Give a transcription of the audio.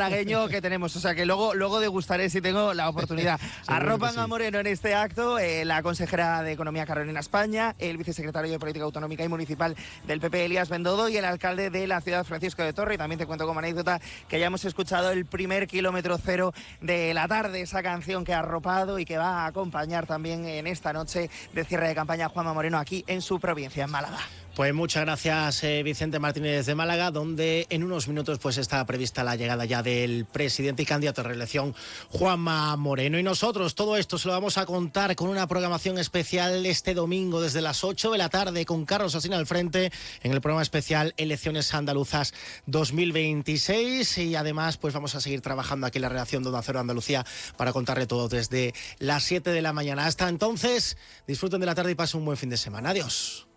malagueño que tenemos. O sea que luego degustaré si tengo la oportunidad. Arropan a Moreno en este acto la consejera de Economía Carolina España, el vicesecretario de Política Autonómica y Municipal del PP Elías Bendodo y el alcalde de la ciudad Francisco de Torre. Y también te cuento como anécdota que ya hemos escuchado el primer kilómetro cero de la tarde, esa canción que ha arropado y que va a acompañar también en esta noche de cierre de campaña Juanma Moreno aquí en su provincia, en Málaga. Pues muchas gracias, Vicente Martínez de Málaga, donde en unos minutos pues está prevista la llegada ya del presidente y candidato a reelección, Juanma Moreno. Y nosotros todo esto se lo vamos a contar con una programación especial este domingo desde las 8 de la tarde con Carlos Asina al frente en el programa especial Elecciones Andaluzas 2026. Y además pues vamos a seguir trabajando aquí en la redacción de Onda Cero Andalucía para contarle todo desde las 7 de la mañana. Hasta entonces, disfruten de la tarde y pasen un buen fin de semana. Adiós.